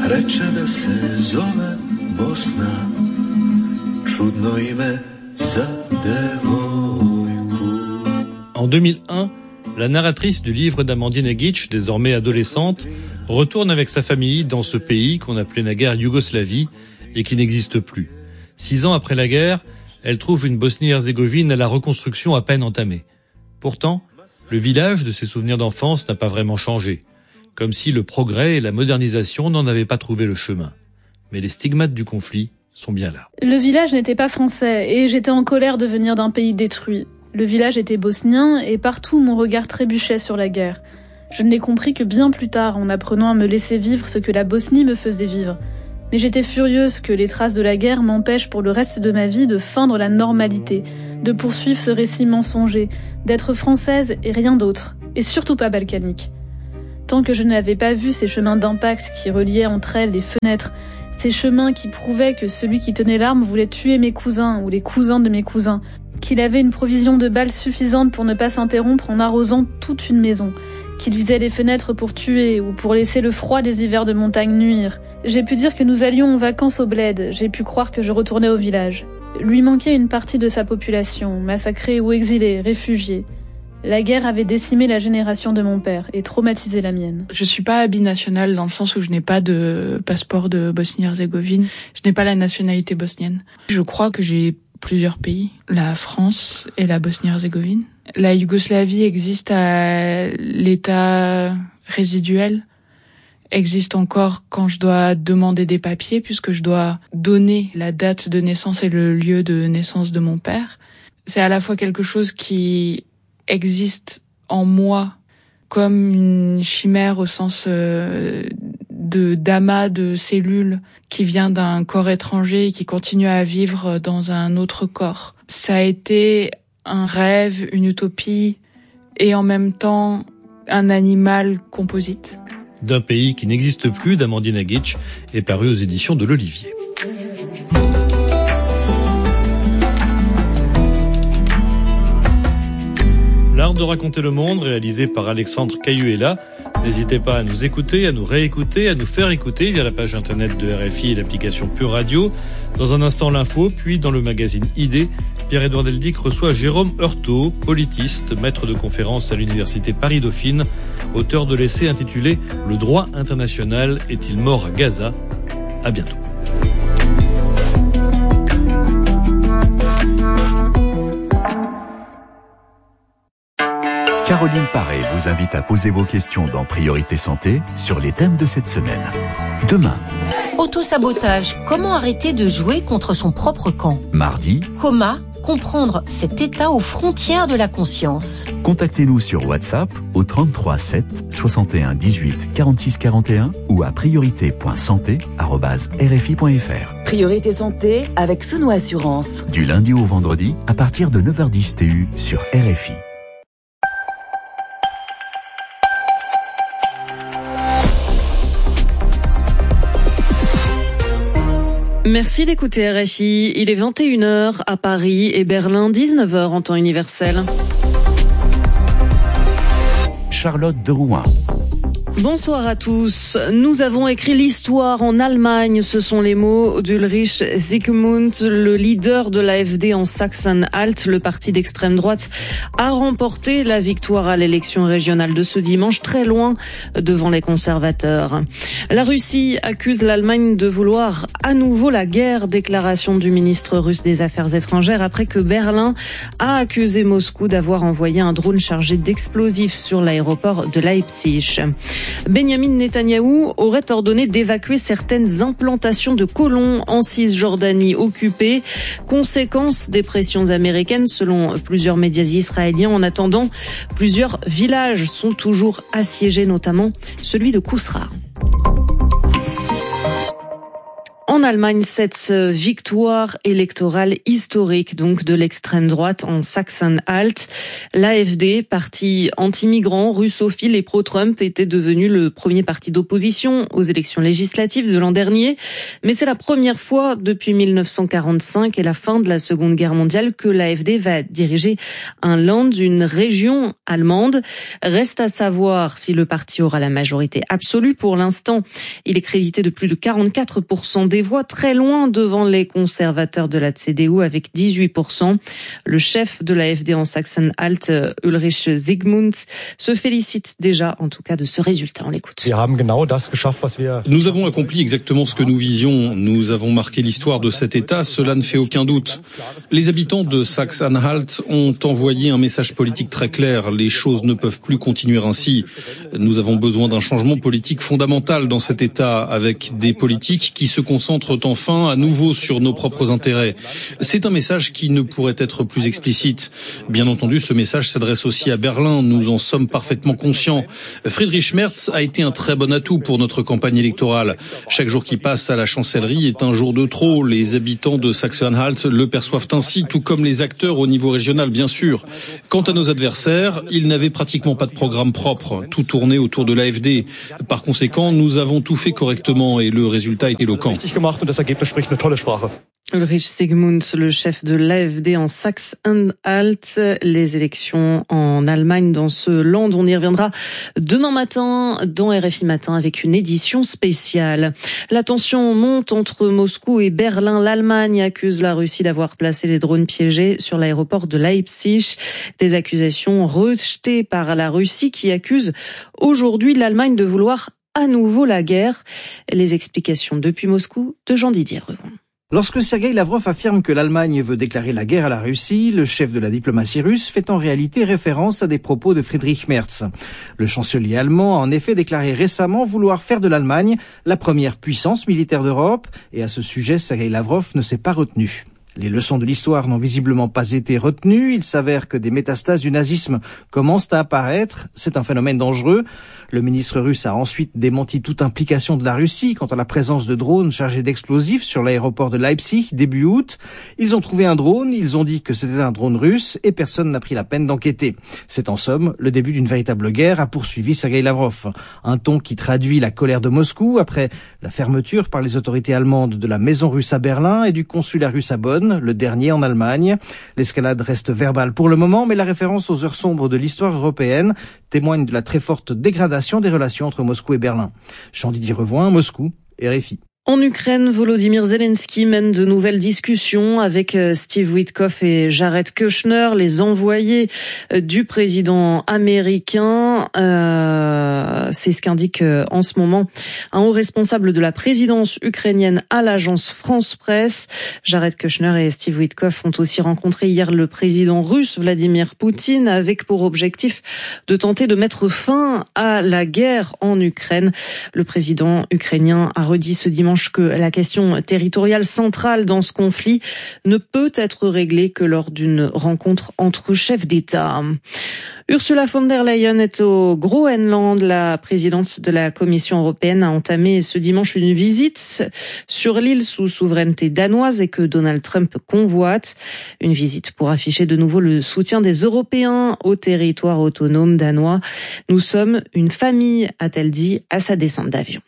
reče da se zove Bosna, čudno ime za devojku. En 2001, la narratrice du livre d'Amandine Egic, désormais adolescente, retourne avec sa famille dans ce pays qu'on appelait naguère Yougoslavie et qui n'existe plus. 6 ans après la guerre, elle trouve une Bosnie-Herzégovine à la reconstruction à peine entamée. Pourtant, le village de ses souvenirs d'enfance n'a pas vraiment changé, comme si le progrès et la modernisation n'en avaient pas trouvé le chemin. Mais les stigmates du conflit sont bien là. Le village n'était pas français et j'étais en colère de venir d'un pays détruit. Le village était bosnien et partout mon regard trébuchait sur la guerre. Je ne l'ai compris que bien plus tard en apprenant à me laisser vivre ce que la Bosnie me faisait vivre. Mais j'étais furieuse que les traces de la guerre m'empêchent pour le reste de ma vie de feindre la normalité, de poursuivre ce récit mensonger, d'être française et rien d'autre, et surtout pas balkanique. Tant que je n'avais pas vu ces chemins d'impact qui reliaient entre elles les fenêtres, ces chemins qui prouvaient que celui qui tenait l'arme voulait tuer mes cousins ou les cousins de mes cousins, qu'il avait une provision de balles suffisante pour ne pas s'interrompre en arrosant toute une maison, qu'il vidait les fenêtres pour tuer ou pour laisser le froid des hivers de montagne nuire. J'ai pu dire que nous allions en vacances au bled, j'ai pu croire que je retournais au village. Lui manquait une partie de sa population, massacrée ou exilée, réfugiée. La guerre avait décimé la génération de mon père et traumatisé la mienne. Je suis pas binationale dans le sens où je n'ai pas de passeport de Bosnie-Herzégovine. Je n'ai pas la nationalité bosnienne. Je crois que j'ai plusieurs pays, la France et la Bosnie-Herzégovine. La Yougoslavie existe à l'état résiduel, existe encore quand je dois demander des papiers puisque je dois donner la date de naissance et le lieu de naissance de mon père. C'est à la fois quelque chose qui existe en moi comme une chimère au sens d'amas de cellules qui vient d'un corps étranger et qui continue à vivre dans un autre corps. Ça a été un rêve, une utopie et en même temps un animal composite. D'un pays qui n'existe plus d'Amandine Egic est paru aux éditions de l'Olivier. L'art de raconter le monde, réalisé par Alexandre Cayuela. N'hésitez pas à nous écouter, à nous réécouter, à nous faire écouter via la page internet de RFI et l'application Pure Radio. Dans un instant, l'info, puis dans le magazine ID, Pierre-Édouard Deldic reçoit Jérôme Heurtaud, politiste, maître de conférence à l'université Paris-Dauphine, auteur de l'essai intitulé « Le droit international est-il mort à Gaza ?» À bientôt. Caroline Paré vous invite à poser vos questions dans Priorité Santé sur les thèmes de cette semaine. Demain. Autosabotage. Comment arrêter de jouer contre son propre camp ? Mardi. Coma. Comprendre cet état aux frontières de la conscience. Contactez-nous sur WhatsApp au 33 7 61 18 46 41 ou à priorité.santé@rfi.fr. Priorité Santé avec Sono Assurance. Du lundi au vendredi à partir de 9h10 TU sur RFI. Merci d'écouter RFI. Il est 21h à Paris et Berlin, 19h en temps universel. Charlotte de Rouen. Bonsoir à tous. Nous avons écrit l'histoire en Allemagne. Ce sont les mots d'Ulrich Zygmunt, le leader de l'AfD en Sachsen-Anhalt. Le parti d'extrême droite a remporté la victoire à l'élection régionale de ce dimanche, très loin devant les conservateurs. La Russie accuse l'Allemagne de vouloir à nouveau la guerre. Déclaration du ministre russe des Affaires étrangères après que Berlin a accusé Moscou d'avoir envoyé un drone chargé d'explosifs sur l'aéroport de Leipzig. Benyamin Netanyahou aurait ordonné d'évacuer certaines implantations de colons en Cisjordanie occupée. Conséquence des pressions américaines selon plusieurs médias israéliens. En attendant, plusieurs villages sont toujours assiégés, notamment celui de Kousra. En Allemagne, cette victoire électorale historique donc de l'extrême droite en Sachsen-Anhalt. L'AfD, parti anti-migrant, russophile et pro-Trump, était devenu le premier parti d'opposition aux élections législatives de l'an dernier. Mais c'est la première fois depuis 1945 et la fin de la Seconde Guerre mondiale que l'AfD va diriger un Land, une région allemande. Reste à savoir si le parti aura la majorité absolue. Pour l'instant, il est crédité de plus de 44% des voix, très loin devant les conservateurs de la CDU avec 18%. Le chef de l'AfD en Sachsen-Anhalt, Ulrich Zygmunt, se félicite déjà en tout cas de ce résultat. On l'écoute. Nous avons accompli exactement ce que nous visions. Nous avons marqué l'histoire de cet État, cela ne fait aucun doute. Les habitants de Sachsen-Anhalt ont envoyé un message politique très clair. Les choses ne peuvent plus continuer ainsi. Nous avons besoin d'un changement politique fondamental dans cet État, avec des politiques qui se concentrent enfin à nouveau sur nos propres intérêts. C'est un message qui ne pourrait être plus explicite. Bien entendu, ce message s'adresse aussi à Berlin. Nous en sommes parfaitement conscients. Friedrich Merz a été un très bon atout pour notre campagne électorale. Chaque jour qui passe à la chancellerie est un jour de trop. Les habitants de Sachsen-Anhalt le perçoivent ainsi, tout comme les acteurs au niveau régional, bien sûr. Quant à nos adversaires, ils n'avaient pratiquement pas de programme propre. Tout tournait autour de l'AfD. Par conséquent, nous avons tout fait correctement et le résultat est éloquent. Ulrich Zygmunt, le chef de l'AfD en Sachsen-Anhalt. Les élections en Allemagne dans ce land, on y reviendra demain matin dans RFI Matin avec une édition spéciale. La tension monte entre Moscou et Berlin. L'Allemagne accuse la Russie d'avoir placé les drones piégés sur l'aéroport de Leipzig. Des accusations rejetées par la Russie qui accuse aujourd'hui l'Allemagne de vouloir à nouveau la guerre. Les explications depuis Moscou de Jean-Didier Revon. Lorsque Sergueï Lavrov affirme que l'Allemagne veut déclarer la guerre à la Russie, le chef de la diplomatie russe fait en réalité référence à des propos de Friedrich Merz. Le chancelier allemand a en effet déclaré récemment vouloir faire de l'Allemagne la première puissance militaire d'Europe, et à ce sujet, Sergueï Lavrov ne s'est pas retenu. Les leçons de l'histoire n'ont visiblement pas été retenues. Il s'avère que des métastases du nazisme commencent à apparaître. C'est un phénomène dangereux. Le ministre russe a ensuite démenti toute implication de la Russie quant à la présence de drones chargés d'explosifs sur l'aéroport de Leipzig début août. Ils ont trouvé un drone, ils ont dit que c'était un drone russe et personne n'a pris la peine d'enquêter. C'est en somme le début d'une véritable guerre, a poursuivi Sergueï Lavrov. Un ton qui traduit la colère de Moscou après la fermeture par les autorités allemandes de la maison russe à Berlin et du consulat russe à Bonn, le dernier en Allemagne. L'escalade reste verbale pour le moment, mais la référence aux heures sombres de l'histoire européenne témoigne de la très forte dégradation des relations entre Moscou et Berlin. Jean-Didier Revoin, Moscou, RFI. En Ukraine, Volodymyr Zelensky mène de nouvelles discussions avec Steve Witkoff et Jared Kushner, les envoyés du président américain. C'est ce qu'indique en ce moment un haut responsable de la présidence ukrainienne à l'agence France Presse. Jared Kushner et Steve Witkoff ont aussi rencontré hier le président russe Vladimir Poutine avec pour objectif de tenter de mettre fin à la guerre en Ukraine. Le président ukrainien a redit ce dimanche que la question territoriale centrale dans ce conflit ne peut être réglée que lors d'une rencontre entre chefs d'État. Ursula von der Leyen est au Groenland. La présidente de la Commission européenne a entamé ce dimanche une visite sur l'île sous souveraineté danoise et que Donald Trump convoite. Une visite pour afficher de nouveau le soutien des Européens au territoire autonome danois. Nous sommes une famille, a-t-elle dit à sa descente d'avion.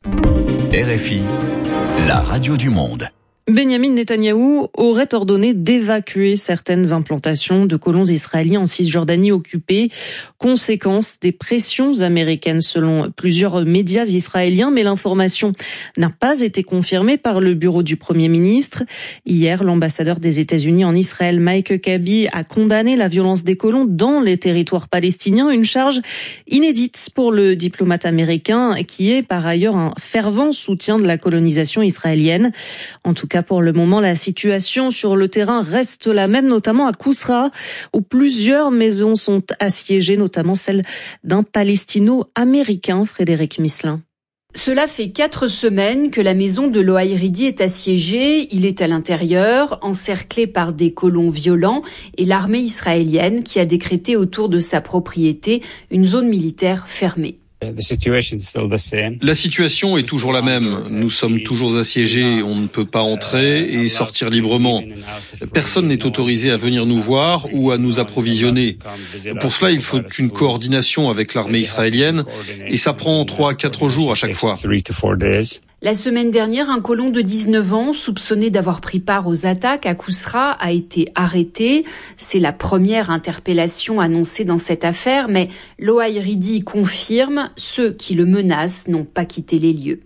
RFI, la radio du monde. Benyamin Netanyahou aurait ordonné d'évacuer certaines implantations de colons israéliens en Cisjordanie occupée, conséquence des pressions américaines selon plusieurs médias israéliens, mais l'information n'a pas été confirmée par le bureau du Premier ministre. Hier, l'ambassadeur des États-Unis en Israël, Mike Huckabee, a condamné la violence des colons dans les territoires palestiniens, une charge inédite pour le diplomate américain qui est par ailleurs un fervent soutien de la colonisation israélienne. En tout cas, pour le moment, la situation sur le terrain reste la même, notamment à Kousra, où plusieurs maisons sont assiégées, notamment celle d'un palestino-américain, Frédéric Misselin. Cela fait 4 semaines que la maison de Lohaïridi est assiégée. Il est à l'intérieur, encerclé par des colons violents et l'armée israélienne qui a décrété autour de sa propriété une zone militaire fermée. La situation est toujours la même. Nous sommes toujours assiégés, on ne peut pas entrer et sortir librement. Personne n'est autorisé à venir nous voir ou à nous approvisionner. Pour cela, il faut une coordination avec l'armée israélienne et ça prend 3 à 4 jours à chaque fois. La semaine dernière, un colon de 19 ans soupçonné d'avoir pris part aux attaques à Kousra a été arrêté. C'est la première interpellation annoncée dans cette affaire, mais l'Ohaïridi confirme ceux qui le menacent n'ont pas quitté les lieux.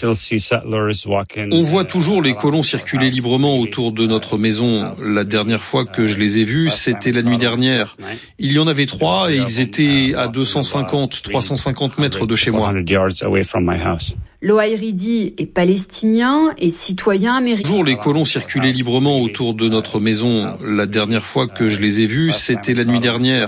On voit toujours les colons circuler librement autour de notre maison. La dernière fois que je les ai vus, c'était la nuit dernière. Il y en avait 3 et ils étaient à 350 mètres de chez moi. L'Ohaïridi est palestinien et citoyen américain. Toujours les colons circulaient librement autour de notre maison. La dernière fois que je les ai vus, c'était la nuit dernière.